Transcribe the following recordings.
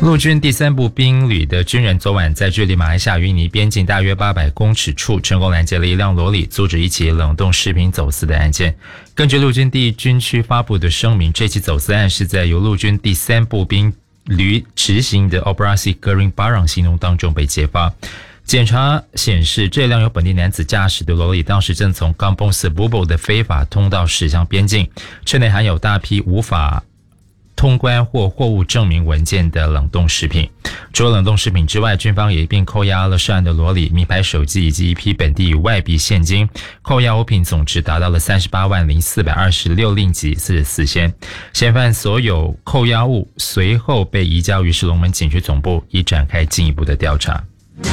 陆军第3部兵旅的军人昨晚在距离马来西亚印尼边境大约800公尺处成功拦截了一辆罗里，阻止一起冷冻食品走私的案件。根据陆军第1军区发布的声明，这起走私案是在由陆军第3部兵旅执行的 Operasi Gering Barang 行动当中被揭发。检查显示，这辆由本地男子驾驶的罗里当时正从 Kampong Sebubo 的非法通道驶向边境，车内含有大批无法通关或货物证明文件的冷冻食品。除了冷冻食品之外，军方也一并扣押了涉案的罗里、名牌手机以及一批本地外币现金，扣押物品总值达到了38万0426令吉44仙。嫌犯所有扣押物随后被移交于石龙门警区总部，以展开进一步的调查。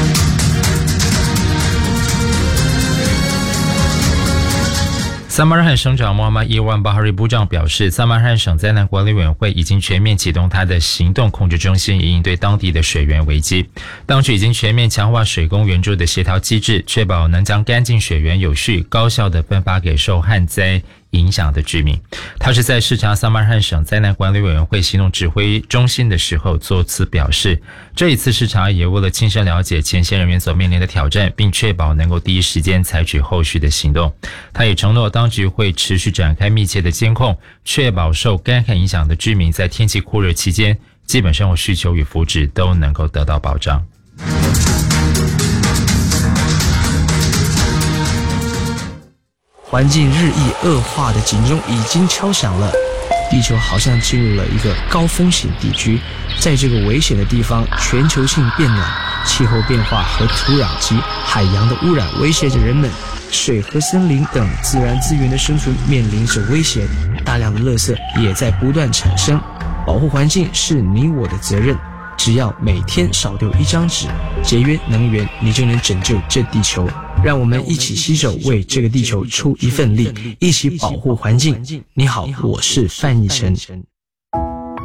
萨马尔罕省长穆罕默伊万巴哈里部长表示，萨马尔罕省灾难管理委员会已经全面启动它的行动控制中心，以应对当地的水源危机。当局已经全面强化水工援助的协调机制，确保能将干净水源有序、高效地分发给受旱灾影响的居民。他是在视察萨马尔罕省灾难管理委员会行动指挥中心的时候作此表示，这一次视察也为了亲身了解前线人员所面临的挑战，并确保能够第一时间采取后续的行动。他也承诺当局会持续展开密切的监控，确保受干旱影响的居民在天气酷热期间基本生活需求与福祉都能够得到保障。 环境日益恶化的警钟已经敲响了，地球好像进入了一个高风险地区。在这个危险的地方，全球性变暖、气候变化和土壤及海洋的污染威胁着人们，水和森林等自然资源的生存面临着危险，大量的垃圾也在不断产生。保护环境是你我的责任，只要每天少丢1张纸，节约能源，你就能拯救这地球。让我们一起携手为这个地球出一份力，一起保护环境。你好，我是范逸臣。